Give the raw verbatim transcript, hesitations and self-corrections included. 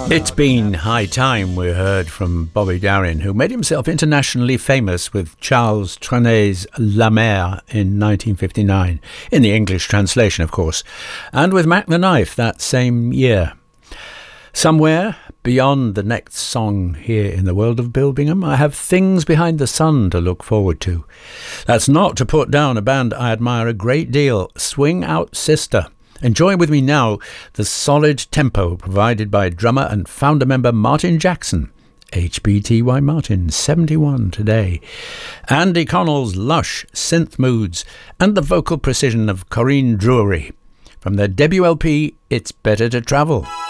It's been high time we heard from Bobby Darin, who made himself internationally famous with Charles Trenet's La Mer in nineteen fifty-nine, in the English translation, of course, and with Mac the Knife that same year. Somewhere beyond the next song here in the world of Bill Bingham, I have Things Behind the Sun to look forward to. That's not to put down a band I admire a great deal, Swing Out Sister. Enjoy with me now the solid tempo provided by drummer and founder member Martin Jackson, H B T Y Martin, seventy-one today, Andy Connell's lush synth moods, and the vocal precision of Corinne Drury. From their debut L P, It's Better to Travel.